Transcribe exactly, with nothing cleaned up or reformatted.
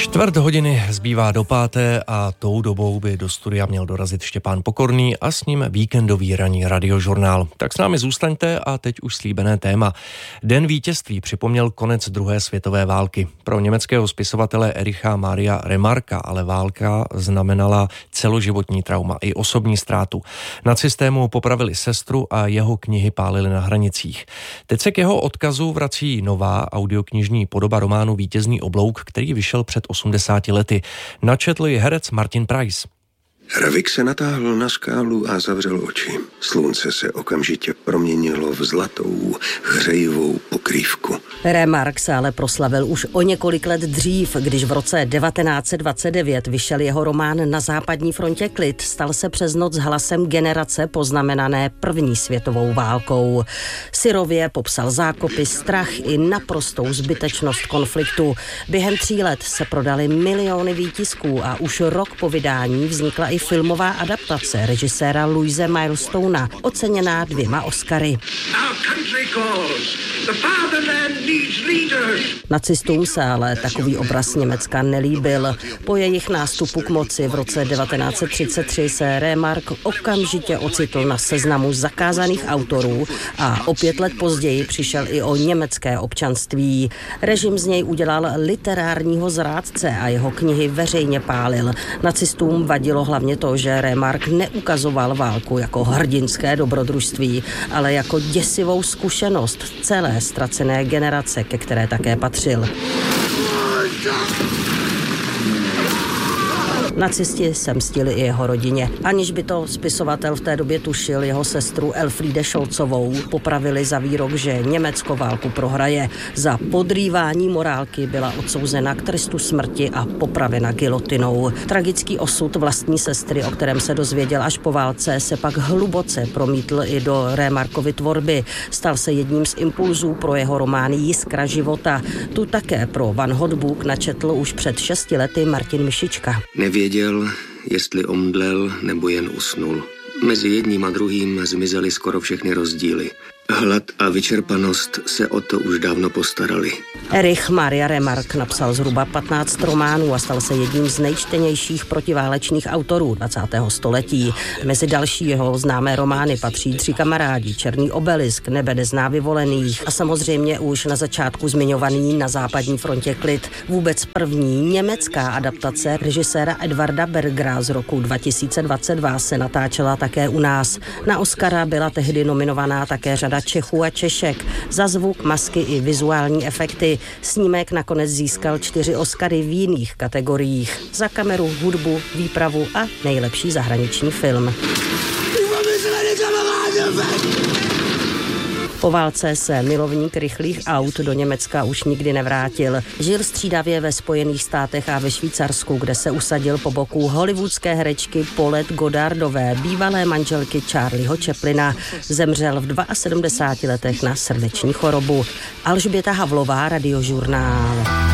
Čtvrt hodiny zbývá do páté a tou dobou by do studia měl dorazit Štěpán Pokorný a s ním víkendový ranní radiožurnál. Tak s námi zůstaňte a teď už slíbené téma. Den vítězství připomněl konec druhé světové války. Pro německého spisovatele Ericha Maria Remarka ale válka znamenala celoživotní trauma i osobní ztrátu. Nacisté mu popravili sestru a jeho knihy pálili na hranicích. Teď se k jeho odkazu vrací nová audioknižní podoba románu Vítězný oblouk, který vyšel před osmdesáti lety. Načetl ji herec Martin Preiss. Hravik se natáhl na skálu a zavřel oči. Slunce se okamžitě proměnilo v zlatou, hřejivou pokrývku. Remark se ale proslavil už o několik let dřív, když v roce devatenáct set dvacet devět vyšel jeho román Na západní frontě klid. Stal se přes noc hlasem generace poznamenané první světovou válkou. Syrově popsal zákopy, strach i naprostou zbytečnost konfliktu. Během tří let se prodaly miliony výtisků a už rok po vydání vznikla i filmová adaptace režiséra Louise Milestona, oceněná dvěma Oscary. Nacistům se ale takový obraz Německa nelíbil. Po jejich nástupu k moci v roce devatenáct set třicet tři se Remark okamžitě ocitl na seznamu zakázaných autorů a o pět let později přišel i o německé občanství. Režim z něj udělal literárního zrádce a jeho knihy veřejně pálil. Nacistům vadilo hlavně to, že Remark neukazoval válku jako hrdinské dobrodružství, ale jako děsivou zkušenost celé ztracené generace, ke které také patřil. Nacisti se mstili i jeho rodině. Aniž by to spisovatel v té době tušil, jeho sestru Elfriede Scholzovou popravili za výrok, že Německo válku prohraje. Za podrývání morálky byla odsouzena k trestu smrti a popravena gilotinou. Tragický osud vlastní sestry, o kterém se dozvěděl až po válce, se pak hluboce promítl i do Remarkovy tvorby. Stal se jedním z impulzů pro jeho romány Jiskra života. Tu také pro Van Hotbook načetl už před šesti lety Martin Mišička. Nevěděl, jestli omdlel nebo jen usnul. Mezi jedním a druhým zmizely skoro všechny rozdíly. Hlad a vyčerpanost se o to už dávno postarali. Erich Maria Remark napsal zhruba patnáct románů a stal se jedním z nejčtenějších protiválečných autorů dvacátého století. Mezi další jeho známé romány patří Tři kamarádi, Černý obelisk, Nebe nezná vyvolených a samozřejmě už na začátku zmiňovaný Na západní frontě klid. Vůbec první německá adaptace režiséra Edvarda Bergera z roku dva tisíce dvacet dva se natáčela také u nás. Na Oscara byla tehdy nominovaná také řada Čechů a Češek. Za zvuk, masky i vizuální efekty. Snímek nakonec získal čtyři Oscary v jiných kategoriích. Za kameru, hudbu, výpravu a nejlepší zahraniční film. Po válce se milovník rychlých aut do Německa už nikdy nevrátil. Žil střídavě ve Spojených státech a ve Švýcarsku, kde se usadil po boku hollywoodské herečky Paulette Goddardové, bývalé manželky Charlieho Chaplina. Zemřel v sedmdesáti dvou letech na srdeční chorobu. Alžběta Havlová, Radiožurnál.